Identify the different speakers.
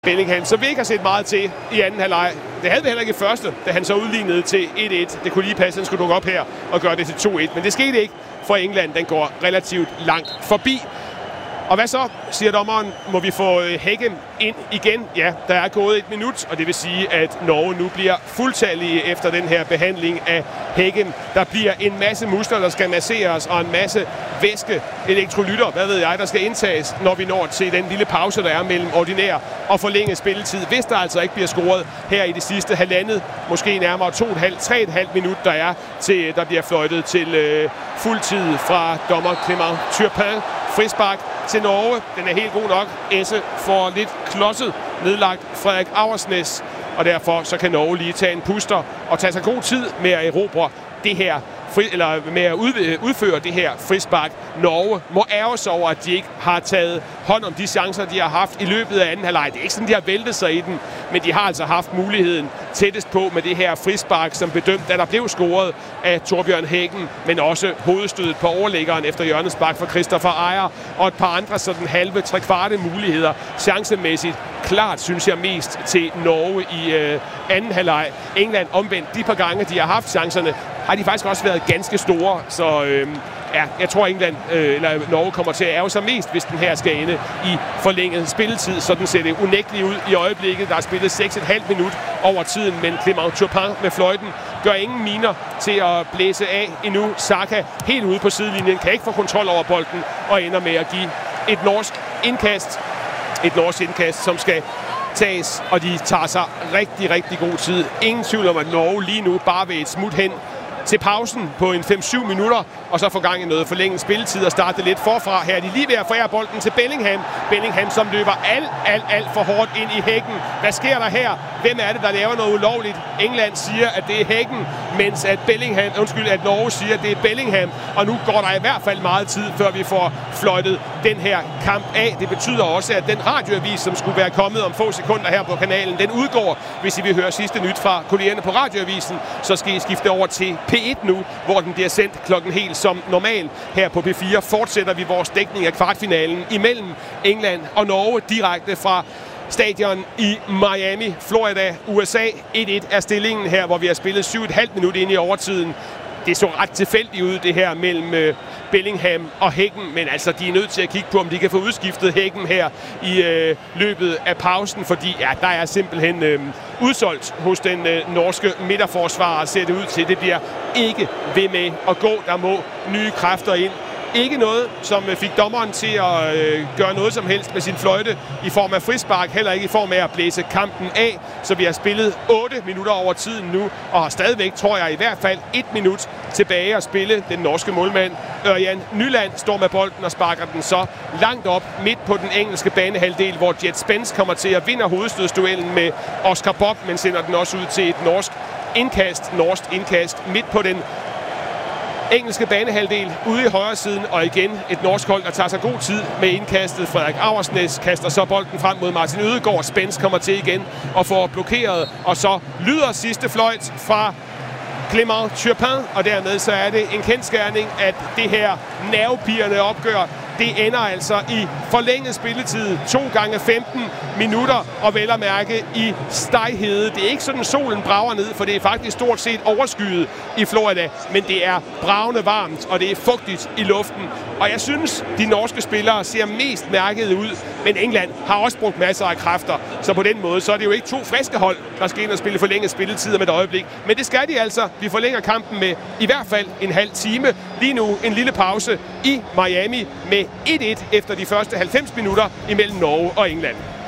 Speaker 1: Bellingham, som vi ikke har set meget til i anden halvleg. Det havde vi heller ikke i første, da han så udlignede til 1-1. Det kunne lige passe, at han skulle dukke op her og gøre det til 2-1. Men det skete ikke, for England den går relativt langt forbi. Og hvad så, siger dommeren? Må vi få Hækken ind igen? Ja, der er gået 1 minut, og det vil sige, at Norge nu bliver fuldtallige efter den her behandling af Hækken. Der bliver en masse muskler, der skal masseres, og en masse væske, elektrolytter, hvad ved jeg, der skal indtages, når vi når til den lille pause, der er mellem ordinær og forlænget spilletid. Hvis der altså ikke bliver scoret her i det sidste halvandet, måske nærmere 2,5-3,5 minut, der er til, der bliver fløjtet til fuldtid fra dommer Clément Turpin. Frispark til Norge. Den er helt god nok. Esse får lidt klodset nedlagt Frederik Aursnes, og derfor så kan Norge lige tage en puster og tage sig god tid med at erobre det her med at udføre det her frispark. Norge må ærge sig over, at de ikke har taget hånd om de chancer, de har haft i løbet af anden halvleg. Det er ikke sådan, de har væltet sig i den, men de har altså haft muligheden tættest på med det her frispark, som bedømt, da der blev scoret af Torbjørn Hækken, men også hovedstødet på overlæggeren efter hjørnespark fra Christopher Ejer, og et par andre sådan halve, trekvarte muligheder chancemæssigt. Klart, synes jeg, mest til Norge i anden halvleg. England omvendt, de par gange, de har haft chancerne, har de faktisk også været ganske store, så ja, jeg tror Norge kommer til at ærge sig mest, hvis den her skal ende i forlænget spilletid. Sådan ser det unægteligt ud i øjeblikket. Der er spillet 6,5 minut over tiden, men Clément Turpin med fløjten gør ingen miner til at blæse af endnu. Saka helt ude på sidelinjen, kan ikke få kontrol over bolden og ender med at give et norsk indkast. Et norsk indkast, som skal tages, og de tager sig rigtig, rigtig god tid. Ingen tvivl om, at Norge lige nu bare vil et smut hen til pausen på en 5-7 minutter, og så få gang i noget forlænget spilletid og starte lidt forfra. Her er de lige ved at forære bolden til Bellingham. Bellingham, som løber alt for hårdt ind i Hækken. Hvad sker der her? Hvem er det, der laver noget ulovligt? England siger, at det er Hækken, mens at Norge siger, at det er Bellingham. Og nu går der i hvert fald meget tid, før vi får fløjtet den her kamp af. Det betyder også, at den radioavis, som skulle være kommet om få sekunder her på kanalen, den udgår. Hvis I vil høre sidste nyt fra kollegerne på radioavisen, så skal I skifte over til P1 nu, hvor den bliver sendt klokken helt som normal. Her på P4 fortsætter vi vores dækning af kvartfinalen imellem England og Norge direkte fra stadion i Miami, Florida, USA. 1-1 er stillingen her, hvor vi har spillet 7,5 minutter ind i overtiden. Det så ret tilfældigt ud, det her mellem Bellingham og Hækken, men altså, de er nødt til at kigge på, om de kan få udskiftet Hækken her i løbet af pausen, fordi ja, der er simpelthen udsolgt hos den norske midterforsvarer, ser det ud til. Det bliver ikke ved med at gå. Der må nye kræfter ind. Ikke noget, som fik dommeren til at gøre noget som helst med sin fløjte i form af frispark, heller ikke i form af at blæse kampen af. Så vi har spillet 8 minutter over tiden nu, og har stadigvæk, tror jeg, i hvert fald 1 minut tilbage at spille. Den norske målmand Ørjan Nyland står med bolden og sparker den så langt op midt på den engelske banehalvdel, hvor Jet Spence kommer til at vinde hovedstødsduellen med Oscar Bob, men sender den også ud til et norsk indkast midt på den engelske banehalvdel ude i højre siden, og igen et norsk hold, der tager sig god tid med indkastet. Frederik Aursnes kaster så bolden frem mod Martin Ødegaard. Spence kommer til igen og får blokeret, og så lyder sidste fløjt fra Clément Turpin, og dermed så er det en kendsgerning, at det her nervepirrende opgør, det ender altså i forlænget spilletid, 2 gange 15 minutter, og vel at mærke i stejhede. Det er ikke sådan, solen brager ned, for det er faktisk stort set overskyet i Florida, men det er bravende varmt, og det er fugtigt i luften. Og jeg synes, de norske spillere ser mest mærket ud, men England har også brugt masser af kræfter, så på den måde, så er det jo ikke 2 friske hold, der skal ind og spille forlænget spilletid om et øjeblik. Men det skal de altså. Vi forlænger kampen med i hvert fald en halv time. Lige nu en lille pause i Miami med 1-1 efter de første 90 minutter imellem Norge og England.